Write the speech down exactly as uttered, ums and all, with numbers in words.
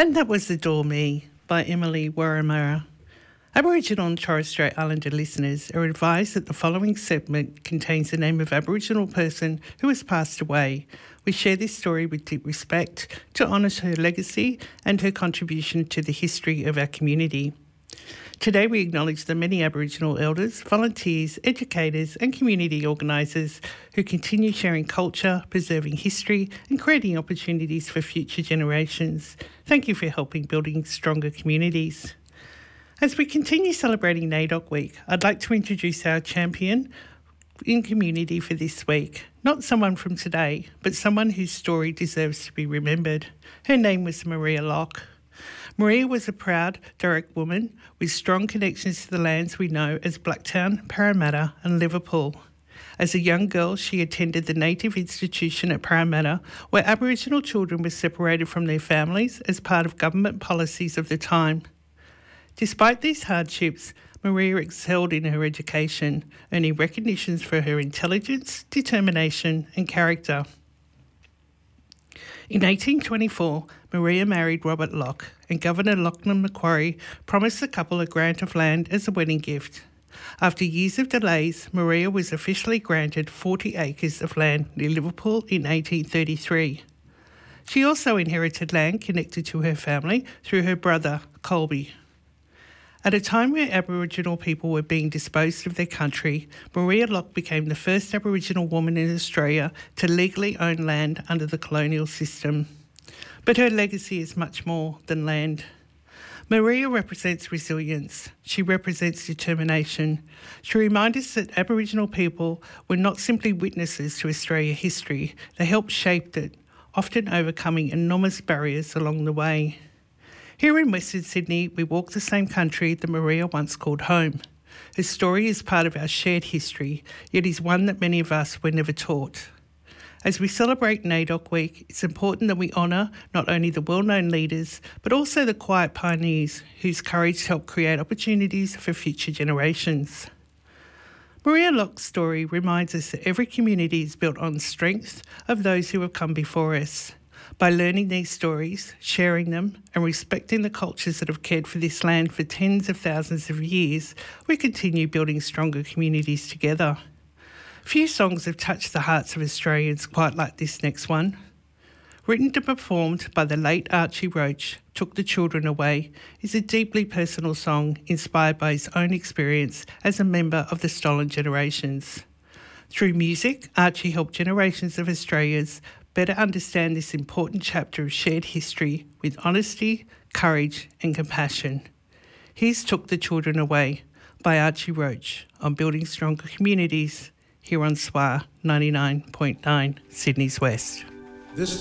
And that was Adore Me by Emily Warramurra. Aboriginal and Torres Strait Islander listeners are advised that the following segment contains the name of Aboriginal person who has passed away. We share this story with deep respect to honour her legacy and her contribution to the history of our community. Today we acknowledge the many Aboriginal elders, volunteers, educators and community organisers who continue sharing culture, preserving history and creating opportunities for future generations. Thank you for helping building stronger communities. As we continue celebrating NAIDOC Week, I'd like to introduce our champion in community for this week. Not someone from today, but someone whose story deserves to be remembered. Her name was Maria Locke. Maria was a proud, direct woman with strong connections to the lands we know as Blacktown, Parramatta and Liverpool. As a young girl, she attended the Native Institution at Parramatta, where Aboriginal children were separated from their families as part of government policies of the time. Despite these hardships, Maria excelled in her education, earning recognitions for her intelligence, determination and character. In eighteen twenty-four, Maria married Robert Locke, and Governor Lachlan Macquarie promised the couple a grant of land as a wedding gift. After years of delays, Maria was officially granted forty acres of land near Liverpool in eighteen thirty-three. She also inherited land connected to her family through her brother, Colby. At a time where Aboriginal people were being disposed of their country, Maria Locke became the first Aboriginal woman in Australia to legally own land under the colonial system. But her legacy is much more than land. Maria represents resilience. She represents determination. She reminds us that Aboriginal people were not simply witnesses to Australian history, they helped shape it, often overcoming enormous barriers along the way. Here in Western Sydney, we walk the same country that Maria once called home. Her story is part of our shared history, yet is one that many of us were never taught. As we celebrate NAIDOC Week, it's important that we honour not only the well-known leaders, but also the quiet pioneers whose courage helped create opportunities for future generations. Maria Locke's story reminds us that every community is built on the strength of those who have come before us. By learning these stories, sharing them and respecting the cultures that have cared for this land for tens of thousands of years, we continue building stronger communities together. Few songs have touched the hearts of Australians quite like this next one. Written and performed by the late Archie Roach, Took the Children Away, is a deeply personal song inspired by his own experience as a member of the stolen generations. Through music, Archie helped generations of Australians better understand this important chapter of shared history with honesty, courage and compassion. Here's Took the Children Away by Archie Roach on Building Stronger Communities here on S W A ninety-nine point nine Sydney's West. This